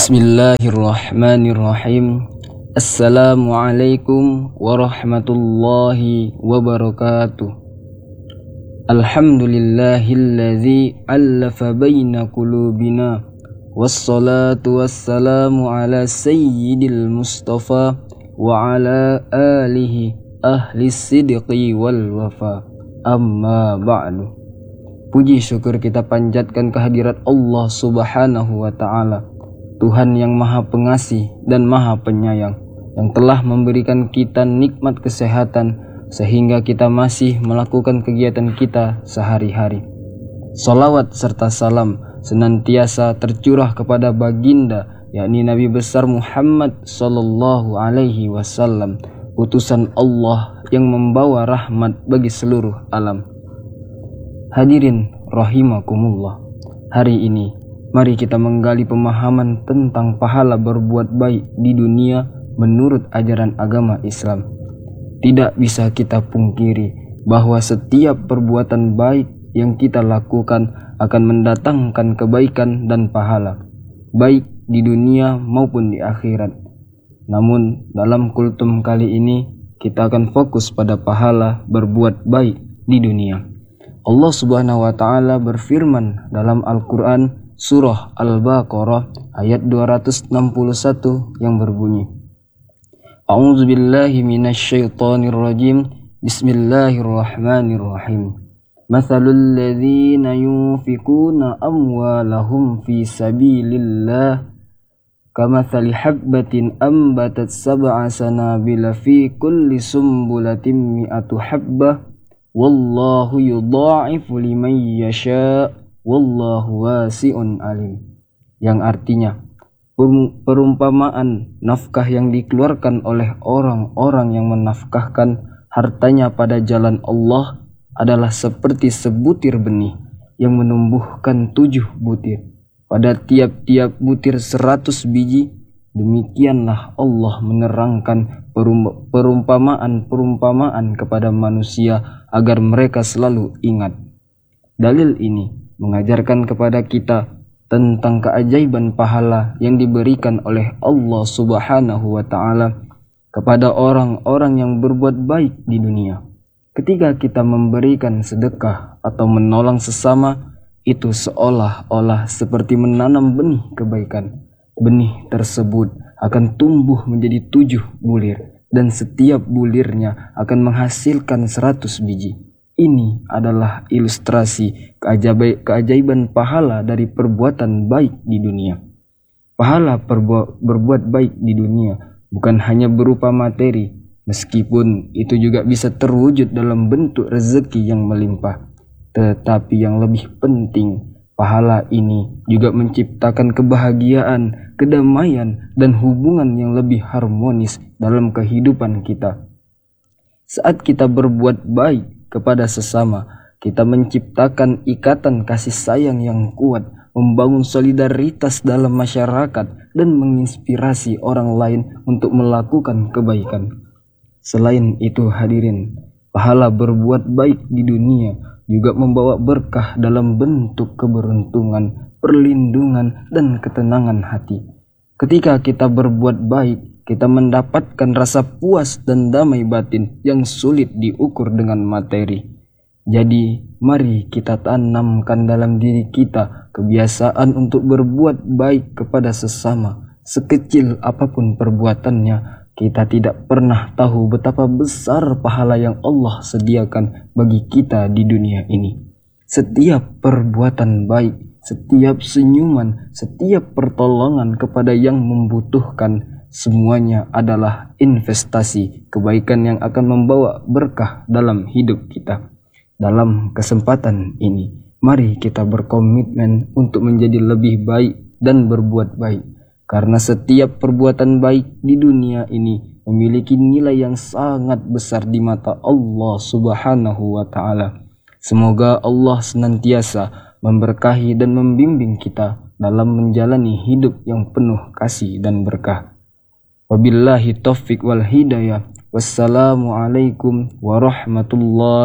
Bismillahirrahmanirrahim. Assalamualaikum warahmatullahi wabarakatuh. Alhamdulillahilladzi allafa baina qulubina. Wassalatu wassalamu ala sayyidil mustafa wa ala alihi ahli sidqi wal wafa. Amma ba'du. Puji syukur kita panjatkan kehadirat Allah Subhanahu wa ta'ala, Tuhan yang maha pengasih dan maha penyayang, yang telah memberikan kita nikmat kesehatan sehingga kita masih melakukan kegiatan kita sehari-hari. Salawat serta salam senantiasa tercurah kepada baginda, yakni Nabi besar Muhammad sallallahu alaihi wasallam, utusan Allah yang membawa rahmat bagi seluruh alam. Hadirin rahimakumullah, hari ini mari kita menggali pemahaman tentang pahala berbuat baik di dunia menurut ajaran agama Islam. Tidak bisa kita pungkiri bahwa setiap perbuatan baik yang kita lakukan akan mendatangkan kebaikan dan pahala, baik di dunia maupun di akhirat. Namun dalam kultum kali ini kita akan fokus pada pahala berbuat baik di dunia. Allah Subhanahu wa ta'ala berfirman dalam Al-Quran Surah Al-Baqarah ayat 261 yang berbunyi, A'udzu billahi minasyaitonir rajim. Bismillahirrahmanirrahim. Mathalul ladzina yunfikuna amwalahum fi sabilillah kamathali habbatin ambatat sab'a sanabila fi kulli sumbulatin mi'atu habbah wallahu yudha'ifu liman yasha' wallahu wasi'un alim. Yang artinya, perumpamaan nafkah yang dikeluarkan oleh orang-orang yang menafkahkan hartanya pada jalan Allah adalah seperti sebutir benih yang menumbuhkan 7 butir. Pada tiap-tiap butir 100 biji. Demikianlah Allah menerangkan perumpamaan-perumpamaan kepada manusia agar mereka selalu ingat. Dalil ini mengajarkan kepada kita tentang keajaiban pahala yang diberikan oleh Allah Subhanahu wa ta'ala kepada orang-orang yang berbuat baik di dunia. Ketika kita memberikan sedekah atau menolong sesama, itu seolah-olah seperti menanam benih kebaikan. Benih tersebut akan tumbuh menjadi 7 bulir dan setiap bulirnya akan menghasilkan 100 biji. Ini adalah ilustrasi keajaiban pahala dari perbuatan baik di dunia. Pahala berbuat baik di dunia bukan hanya berupa materi, meskipun itu juga bisa terwujud dalam bentuk rezeki yang melimpah. Tetapi yang lebih penting, pahala ini juga menciptakan kebahagiaan, kedamaian, dan hubungan yang lebih harmonis dalam kehidupan kita. Saat kita berbuat baik kepada sesama, kita menciptakan ikatan kasih sayang yang kuat, membangun solidaritas dalam masyarakat, dan menginspirasi orang lain untuk melakukan kebaikan. Selain itu hadirin, pahala berbuat baik di dunia juga membawa berkah dalam bentuk keberuntungan, perlindungan, dan ketenangan hati. Ketika kita berbuat baik, kita mendapatkan rasa puas dan damai batin yang sulit diukur dengan materi. Jadi, mari kita tanamkan dalam diri kita kebiasaan untuk berbuat baik kepada sesama. Sekecil apapun perbuatannya, kita tidak pernah tahu betapa besar pahala yang Allah sediakan bagi kita di dunia ini. Setiap perbuatan baik, setiap senyuman, setiap pertolongan kepada yang membutuhkan, semuanya adalah investasi kebaikan yang akan membawa berkah dalam hidup kita. Dalam kesempatan ini, mari kita berkomitmen untuk menjadi lebih baik dan berbuat baik. Karena setiap perbuatan baik di dunia ini memiliki nilai yang sangat besar di mata Allah Subhanahu wa ta'ala. Semoga Allah senantiasa memberkahi dan membimbing kita dalam menjalani hidup yang penuh kasih dan berkah. Wabillahi taufiq wal hidayah. Wassalamualaikum warahmatullahi